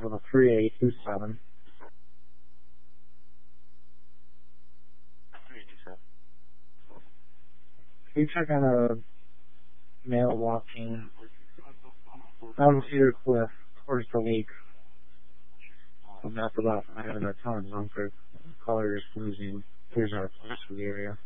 of a 3827. 3827. Can you check on a male walking down Cedar Cliff towards the lake? So that's about 500 tons on for color is losing. Here's our place for the area.